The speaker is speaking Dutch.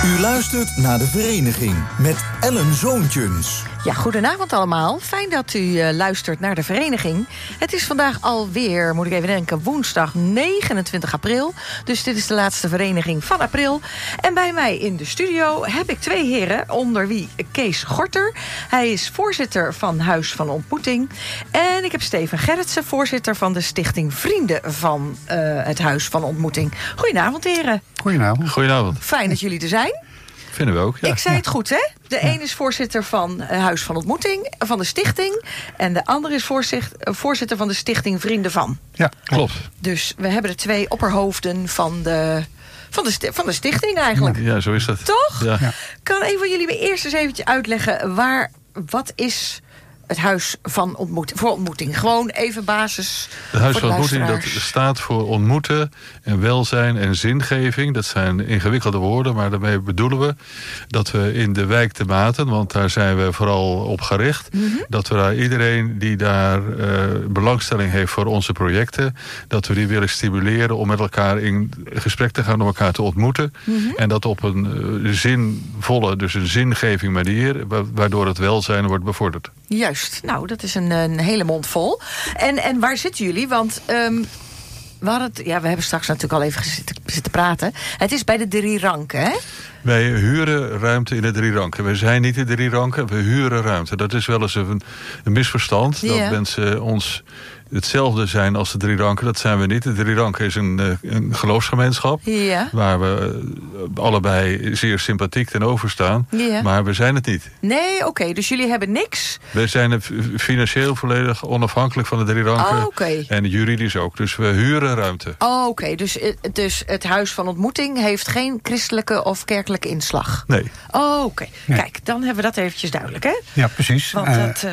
U luistert naar De Vereniging met Ellen Zoontjens. Ja, goedenavond allemaal. Fijn dat u luistert naar De Vereniging. Het is vandaag alweer, moet ik even denken, woensdag 29 april. Dus dit is de laatste vereniging van april. En bij mij in de studio heb ik twee heren, onder wie Kees Gorter. Hij is voorzitter van Huis van Ontmoeting. En ik heb Steven Gerritsen, voorzitter van de stichting Vrienden van het Huis van Ontmoeting. Goedenavond, heren. Goedenavond. Goedenavond. Fijn dat jullie er zijn. Vinden we ook, ja. Ik zei het goed, hè? De een is voorzitter van Huis van Ontmoeting, van de stichting. En de ander is voorzitter van de stichting Vrienden van. Ja, klopt. Dus we hebben de twee opperhoofden van de stichting eigenlijk. Ja, zo is dat. Toch? Ja. Ja. Kan een van jullie me eerst eens eventjes uitleggen wat is het Huis van Ontmoeting? Gewoon even basis. Het Huis voor van de Ontmoeting dat luisteraars. staat voor ontmoeten en welzijn en zingeving. Dat zijn ingewikkelde woorden, maar daarmee bedoelen we dat we in de wijk de Maten, want daar zijn we vooral op gericht, dat we daar iedereen die daar belangstelling heeft voor onze projecten, dat we die willen stimuleren om met elkaar in gesprek te gaan, om elkaar te ontmoeten. En dat op een zinvolle, dus een zingeving manier, waardoor het welzijn wordt bevorderd. Juist. Nou, dat is een hele mond vol. En waar zitten jullie? Want we hebben straks natuurlijk al even zitten praten. Het is bij de Drie Ranken, hè? Wij huren ruimte in de Drie Ranken. We zijn niet de Drie Ranken, we huren ruimte. Dat is wel eens een misverstand. Ja. Dat mensen ons hetzelfde zijn als de Drie Ranken. Dat zijn we niet. De Drie Ranken is een geloofsgemeenschap. Ja. Waar we allebei zeer sympathiek tegenover staan. Ja. Maar we zijn het niet. Nee, oké. Dus jullie hebben niks. We zijn financieel volledig onafhankelijk van de Drie Ranken. Oh, oké. En juridisch ook. Dus we huren ruimte. Oh, oké. Dus het Huis van Ontmoeting heeft geen christelijke of kerkelijke inslag? Nee. Oh, oké. Nee. Kijk, dan hebben we dat eventjes duidelijk, hè? Ja, precies. Want dat